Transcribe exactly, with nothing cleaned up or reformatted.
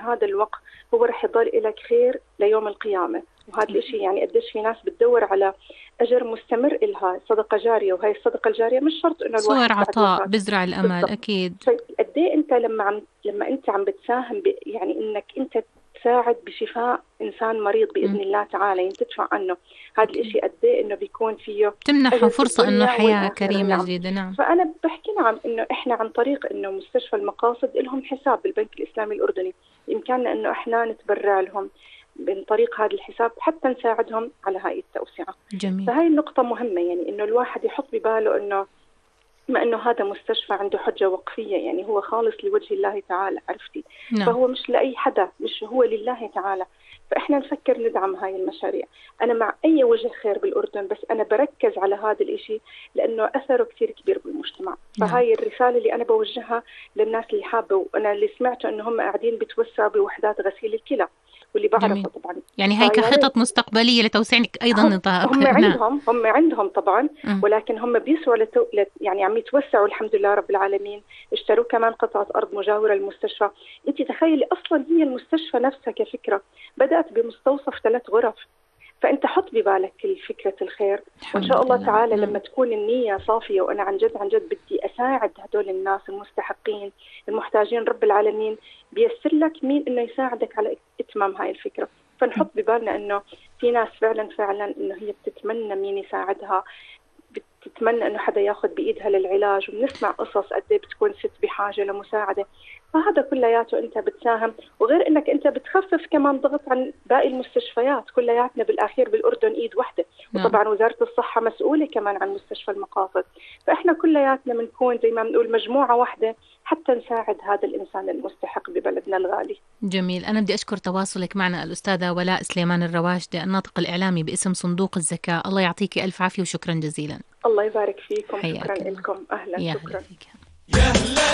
هذا الوقت هو رح يضل لك خير ليوم القيامة. وهذا الشيء يعني قديش في ناس بتدور على أجر مستمر إلها صدقة جارية، وهي الصدقة الجارية مش شرط إنه الواحد صور عطاء بزرع الأمل. أكيد. قد إيه أنت لما عم لما أنت عم بتساهم ب... يعني إنك أنت تساعد بشفاء إنسان مريض بإذن م. الله تعالى، يعني تدفع عنه هذا الإشي قد إيه إنه بيكون فيه تمنحه فرصة إنه حياة كريمة نعم. جديدة. نعم. فأنا بحكي نعم إنه إحنا عن طريق إنه مستشفى المقاصد لهم حساب بالبنك الإسلامي الأردني، بإمكاننا إنه إحنا نتبرع لهم من طريق هذا الحساب حتى نساعدهم على هاي التوسعة. جميل. فهاي النقطة مهمة، يعني إنه الواحد يحط بباله إنه ما إنه هذا مستشفى عنده حجة وقفية، يعني هو خالص لوجه الله تعالى، عرفتي؟ نعم. فهو مش لأي حدا، مش هو لله تعالى. فإحنا نفكر ندعم هاي المشاريع. أنا مع أي وجه خير بالأردن، بس أنا بركز على هذا الإشي لأنه أثره كتير كبير بالمجتمع. فهاي الرسالة اللي أنا بوجهها للناس اللي حابة، وأنا اللي سمعته إنه هم قاعدين بتوسعوا بوحدات غسيل الكلى، واللي بعرفه طبعا. يعني هاي كخطط مستقبلية لتوسيع أيضا نطاق. هم عندهم هم عندهم طبعا، ولكن هم بيسعوا لتو... يعني عم يتوسعوا الحمد لله رب العالمين. اشتروا كمان قطعة أرض مجاورة للمستشفى. أنت تخيلي أصلا هي المستشفى نفسها كفكرة بدأت بمستوصف ثلاث غرف. فأنت حط ببالك الفكرة الخير، وإن شاء الله تعالى لما تكون النية صافية وأنا عن جد عن جد بدي أساعد هدول الناس المستحقين المحتاجين، رب العالمين بيسر لك مين إنه يساعدك على إتمام هاي الفكرة. فنحط ببالنا إنه في ناس فعلا فعلا إنه هي بتتمنى مين يساعدها، بتتمنى إنه حدا ياخذ بإيدها للعلاج، وبنسمع قصص قد إيه بتكون ست بحاجة لمساعدة. فهذا كلياته أنت بتساهم، وغير إنك أنت بتخفف كمان ضغط عن باقي المستشفيات. كلياتنا بالأخير بالأردن إيد واحدة، وطبعا وزارة الصحة مسؤولة كمان عن مستشفى المقاصد. فإحنا كلياتنا بنكون زي ما بنقول مجموعة واحدة حتى نساعد هذا الإنسان المستحق ببلدنا الغالي. جميل. أنا بدي أشكر تواصلك معنا الأستاذة ولاء سليمان الرواشدة، الناطق الإعلامي باسم صندوق الزكاة. الله يعطيك ألف عافية وشكرا جزيلا. الله يبارك فيكم. شكرا لكم. أهلا. شكرا.